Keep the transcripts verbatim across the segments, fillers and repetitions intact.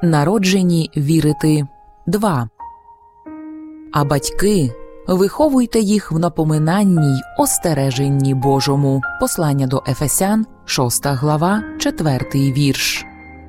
Народжені вірити. два. А батьки, виховуйте їх в напоминанні й остереженні Божому. Послання до Ефесян, шоста глава, четвертий вірш.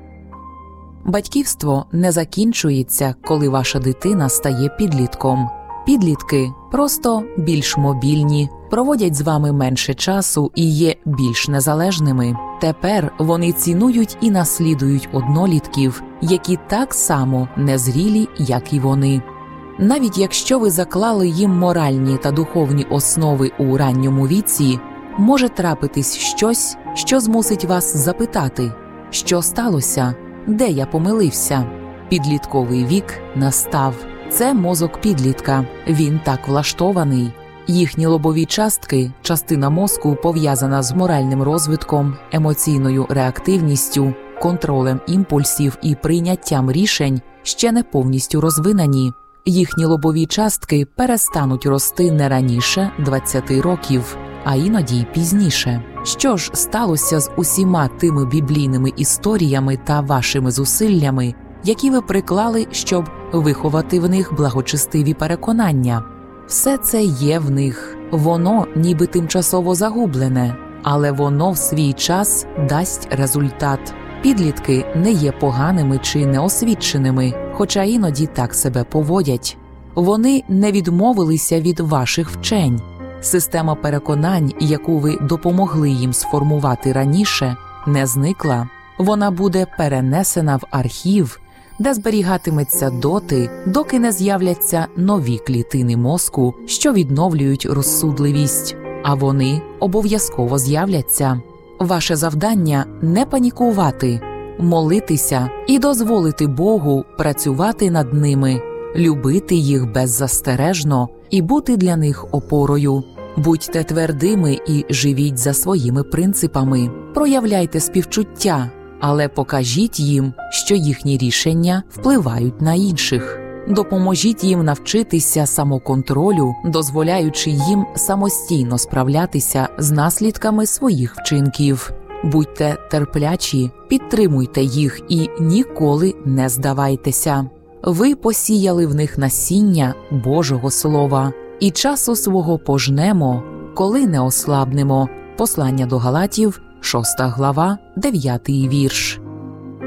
Батьківство не закінчується, коли ваша дитина стає підлітком. Підлітки просто більш мобільні, проводять з вами менше часу і є більш незалежними. Тепер вони цінують і наслідують однолітків, які так само незрілі, як і вони. Навіть якщо ви заклали їм моральні та духовні основи у ранньому віці, може трапитись щось, що змусить вас запитати, що сталося, де я помилився. Підлітковий вік настав. Це мозок підлітка, він так влаштований. Їхні лобові частки, частина мозку, пов'язана з моральним розвитком, емоційною реактивністю, контролем імпульсів і прийняттям рішень, ще не повністю розвинені. Їхні лобові частки перестануть рости не раніше двадцяти років, а іноді й пізніше. Що ж сталося з усіма тими біблійними історіями та вашими зусиллями, які ви приклали, щоб виховати в них благочестиві переконання? Все це є в них, воно ніби тимчасово загублене, але воно в свій час дасть результат. Підлітки не є поганими чи неосвіченими, хоча іноді так себе поводять. Вони не відмовилися від ваших вчень. Система переконань, яку ви допомогли їм сформувати раніше, не зникла. Вона буде перенесена в архів, де зберігатиметься доти, доки не з'являться нові клітини мозку, що відновлюють розсудливість. А вони обов'язково з'являться. Ваше завдання – не панікувати, молитися і дозволити Богу працювати над ними, любити їх беззастережно і бути для них опорою. Будьте твердими і живіть за своїми принципами. Проявляйте співчуття, але покажіть їм, що їхні рішення впливають на інших. Допоможіть їм навчитися самоконтролю, дозволяючи їм самостійно справлятися з наслідками своїх вчинків. Будьте терплячі, підтримуйте їх і ніколи не здавайтеся. Ви посіяли в них насіння Божого Слова, і часу свого пожнемо, коли не ослабнемо. Послання до Галатів, шоста глава, дев'ятий вірш.